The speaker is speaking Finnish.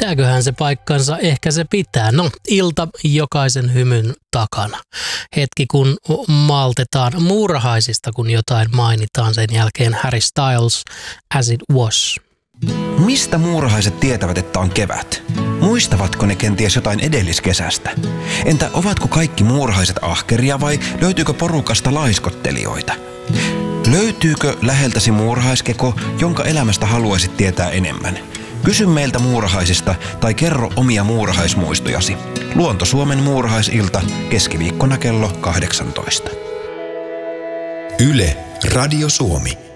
Pitääköhän se paikkansa? Ehkä se pitää. No, ilta jokaisen hymyn takana. Hetki kun maltetaan muurahaisista, kun jotain mainitaan, sen jälkeen Harry Styles, As It Was. Mistä muurahaiset tietävät, että on kevät? Muistavatko ne kenties jotain edelliskesästä? Entä ovatko kaikki muurahaiset ahkeria vai löytyykö porukasta laiskottelijoita? Löytyykö läheltäsi muurahaiskeko, jonka elämästä haluaisit tietää enemmän? Kysy meiltä muurahaisista tai kerro omia muurahaismuistojasi. Luonto Suomen muurahaisilta keskiviikkona kello 18. Yle Radio Suomi.